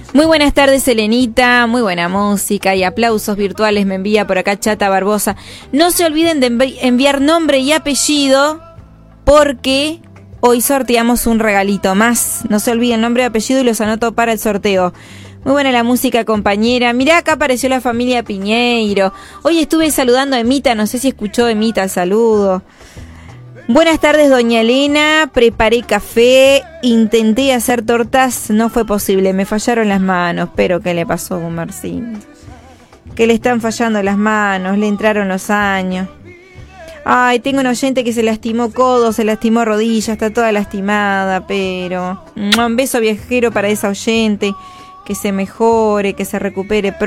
Muy buenas tardes, Elenita, muy buena música y aplausos virtuales me envía por acá Chata Barbosa. No se olviden de enviar nombre y apellido porque hoy sorteamos un regalito más. No se olviden nombre y apellido y los anoto para el sorteo. Muy buena la música, compañera. Mirá, acá apareció la familia Piñeiro. Hoy estuve saludando a Emita, no sé si escuchó Emita el saludo. Buenas tardes, doña Elena. Preparé café, intenté hacer tortas, no fue posible, me fallaron las manos. Pero ¿qué le pasó con Marcín? Que le están fallando las manos, le entraron los años. Ay, tengo un oyente que se lastimó codo, se lastimó rodilla, está toda lastimada, pero... Un beso viajero para esa oyente, que se mejore, que se recupere pronto.